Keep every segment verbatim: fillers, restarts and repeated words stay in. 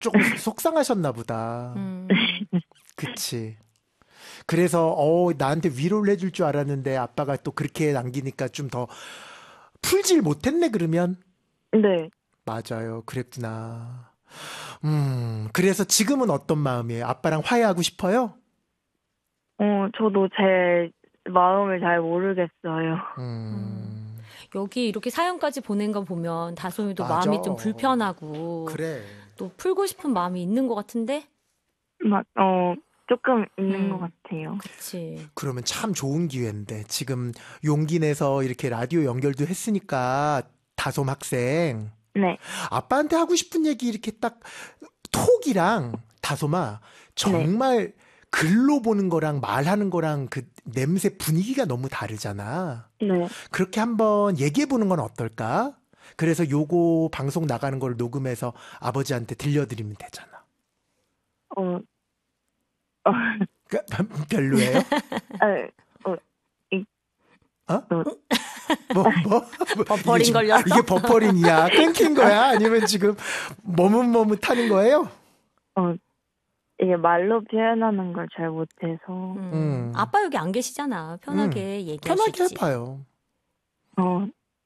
조금 속상하셨나 보다. 음. 그치. 그래서 어 나한테 위로를 해줄 줄 알았는데 아빠가 또 그렇게 남기니까 좀 더 풀질 못했네 그러면. 네. 맞아요. 그랬구나. 음, 그래서 지금은 어떤 마음이에요? 아빠랑 화해하고 싶어요? 어, 저도 제 마음을 잘 모르겠어요. 음, 여기 이렇게 사연까지 보낸 거 보면 다솜이도 맞아. 마음이 좀 불편하고 그래. 또 풀고 싶은 마음이 있는 것 같은데? 막, 어, 조금 있는 음. 것 같아요. 그치. 그러면 참 좋은 기회인데 지금 용기 내서 이렇게 라디오 연결도 했으니까 다솜 학생 네. 아빠한테 하고 싶은 얘기 이렇게 딱 톡이랑 다솜아 정말 글로 보는 거랑 말하는 거랑 그 냄새 분위기가 너무 다르잖아. 네. 그렇게 한번 얘기해 보는 건 어떨까? 그래서 요거 방송 나가는 걸 녹음해서 아버지한테 들려드리면 되잖아. 어, 어, 그, 별로예요? 아, 어, 이, 어? 어, 뭐, 뭐? 버퍼링 이게 지금- 걸렸어? 이게 버퍼링이야. 끊긴 거야? 아니면 지금 머뭇머뭇하는 거예요? 어, 이게 말로 표현하는 걸 잘 못해서, 음. 음. 아빠 여기 안 계시잖아. 편하게 얘기할 편하게 수 있지. 해봐요. 어,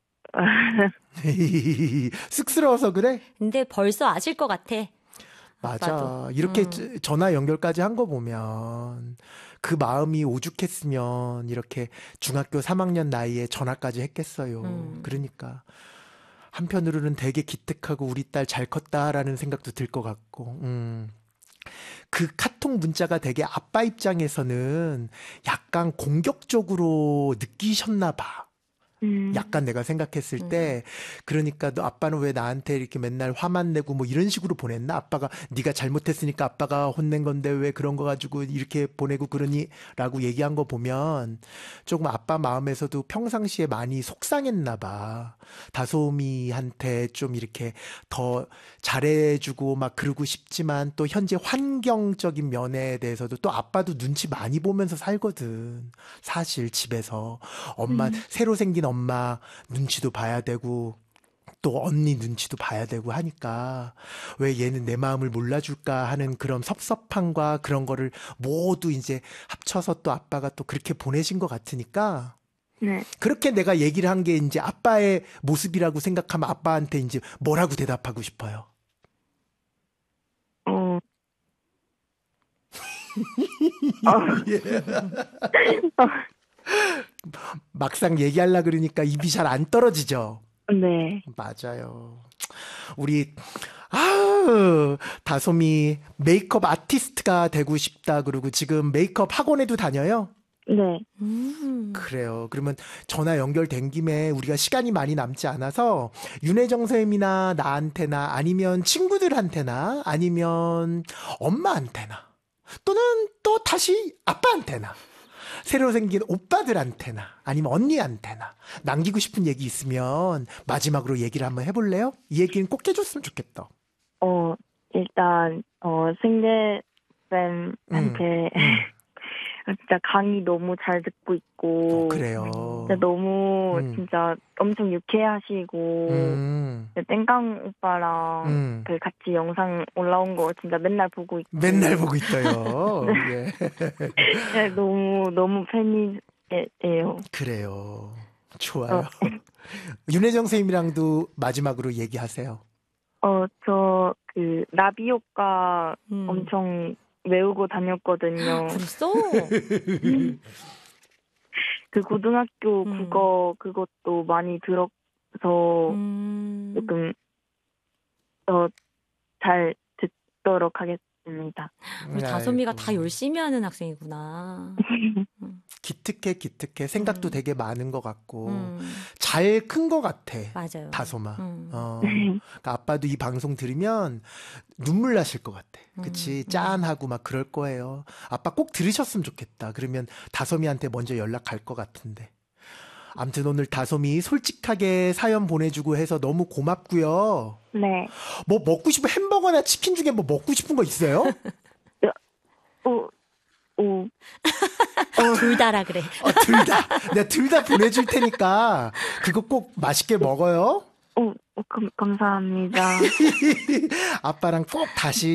쑥스러워서 그래? 근데 벌써 아실 것 같아. 맞아. 아빠도. 이렇게 음. 전화 연결까지 한 거 보면 그 마음이 오죽했으면 이렇게 중학교 삼 학년 나이에 전화까지 했겠어요. 음. 그러니까 한편으로는 되게 기특하고 우리 딸 잘 컸다라는 생각도 들 것 같고. 음. 그 카톡 문자가 되게 아빠 입장에서는 약간 공격적으로 느끼셨나 봐. 음, 약간 내가 생각했을 때 그러니까 너 아빠는 왜 나한테 이렇게 맨날 화만 내고 뭐 이런 식으로 보냈나? 아빠가 네가 잘못했으니까 아빠가 혼낸 건데 왜 그런 거 가지고 이렇게 보내고 그러니? 라고 얘기한 거 보면 조금 아빠 마음에서도 평상시에 많이 속상했나 봐. 다솜이한테 좀 이렇게 더 잘해주고 막 그러고 싶지만 또 현재 환경적인 면에 대해서도 또 아빠도 눈치 많이 보면서 살거든. 사실 집에서 엄마 새로 생긴 엄마 눈치도 봐야 되고 또 언니 눈치도 봐야 되고 하니까 왜 얘는 내 마음을 몰라줄까 하는 그런 섭섭함과 그런 거를 모두 이제 합쳐서 또 아빠가 또 그렇게 보내신 것 같으니까 네. 그렇게 내가 얘기를 한 게 이제 아빠의 모습이라고 생각하면 아빠한테 이제 뭐라고 대답하고 싶어요? 어, 막상 얘기하려 그러니까 입이 잘 안 떨어지죠. 네. 맞아요. 우리 아우 다솜이 메이크업 아티스트가 되고 싶다 그러고 지금 메이크업 학원에도 다녀요? 네. 음. 그래요. 그러면 전화 연결된 김에 우리가 시간이 많이 남지 않아서 윤혜정 쌤이나 나한테나 아니면 친구들한테나 아니면 엄마한테나 또는 또 다시 아빠한테나 새로 생긴 오빠들한테나 아니면 언니한테나 남기고 싶은 얘기 있으면 마지막으로 얘기를 한번 해볼래요? 이 얘기는 꼭 해줬으면 좋겠다. 어, 일단, 어, 승재쌤한테 진짜 강의 너무 잘 듣고 있고, 어, 그래요. 진짜 너무 음. 진짜 엄청 유쾌하시고, 음, 땡깡 오빠랑 음. 그 같이 영상 올라온 거 진짜 맨날 보고 있고, 맨날 보고 있어요. 예. 네, 너무 너무 팬이에요. 그래요. 좋아요. 어. 윤혜정 선생님이랑도 마지막으로 얘기하세요. 어, 저 그 나비효과 음. 엄청 외우고 다녔거든요. 그랬어? 그 고등학교 음. 국어 그것도 많이 들어서 음. 조금 더 잘 듣도록 하겠습니다. 우리 다솜이가 아이고. 다 열심히 하는 학생이구나. 기특해 기특해 생각도 음. 되게 많은 것 같고 음. 잘 큰 것 같아. 맞아요. 다솜아. 음. 어. 그러니까 아빠도 이 방송 들으면 눈물 나실 것 같아. 그치? 음. 짠하고 막 그럴 거예요. 아빠 꼭 들으셨으면 좋겠다. 그러면 다솜이한테 먼저 연락할 것 같은데. 아무튼 오늘 다솜이 솔직하게 사연 보내주고 해서 너무 고맙고요. 네. 뭐 먹고 싶은 햄버거나 치킨 중에 뭐 먹고 싶은 거 있어요? 오, 오, 둘 다라 그래. 어, 둘 다. 내가 둘 다 보내줄 테니까 그거 꼭 맛있게 먹어요. 오, 오, 감, 감사합니다. 아빠랑 꼭 다시